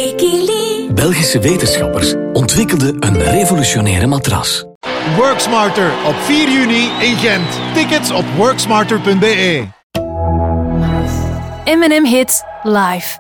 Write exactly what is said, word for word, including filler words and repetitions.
Wikileaks. Belgische wetenschappers ontwikkelden een revolutionaire matras. Worksmarter op vier juni in Gent. Tickets op worksmarter punt be. M en M Hits live.